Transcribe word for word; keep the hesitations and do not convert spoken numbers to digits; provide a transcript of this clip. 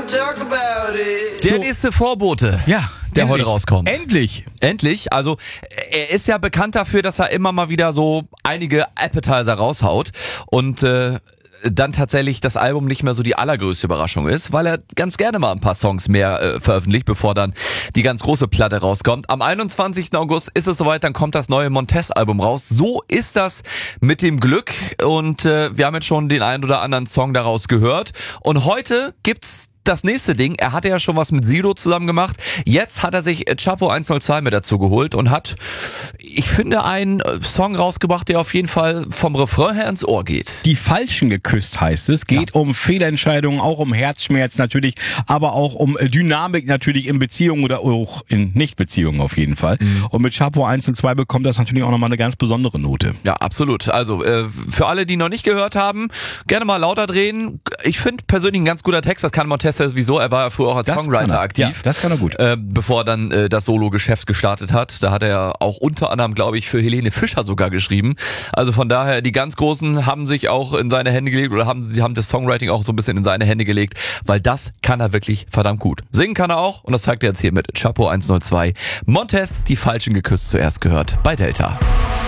Der So. nächste Vorbote. Ja, der endlich. heute rauskommt. Endlich. Endlich. Also er ist ja bekannt dafür, dass er immer mal wieder so einige Appetizer raushaut und äh, dann tatsächlich das Album nicht mehr so die allergrößte Überraschung ist, weil er ganz gerne mal ein paar Songs mehr äh, veröffentlicht, bevor dann die ganz große Platte rauskommt. Am einundzwanzigsten August ist es soweit, dann kommt das neue Montez-Album raus. So ist das mit dem Glück und äh, wir haben jetzt schon den einen oder anderen Song daraus gehört und heute gibt's das nächste Ding. Er hatte ja schon was mit Sido zusammen gemacht. Jetzt hat er sich Chapo hundertzwei mit dazu geholt und hat, ich finde, einen Song rausgebracht, der auf jeden Fall vom Refrain her ins Ohr geht. Die Falschen geküsst heißt es. Geht ja. um Fehlentscheidungen, auch um Herzschmerz natürlich, aber auch um Dynamik natürlich in Beziehungen oder auch in Nichtbeziehungen auf jeden Fall. Mhm. Und mit Chapo eins und zwei bekommt das natürlich auch nochmal eine ganz besondere Note. Ja, absolut. Also äh, für alle, die noch nicht gehört haben, gerne mal lauter drehen. Ich finde persönlich ein ganz guter Text, das kann Montez sowieso, er war ja früher auch als das Songwriter aktiv. Ja, das kann er gut. Äh, bevor dann äh, das Solo-Geschäft gestartet hat. Da hat er ja auch unter anderem, glaube ich, für Helene Fischer sogar geschrieben. Also von daher, die ganz Großen haben sich auch in seine Hände gelegt oder haben sie haben das Songwriting auch so ein bisschen in seine Hände gelegt, weil das kann er wirklich verdammt gut. Singen kann er auch und das zeigt er jetzt hier mit Chapo hundertzwei. Montez, die Falschen geküsst, zuerst gehört bei Delta.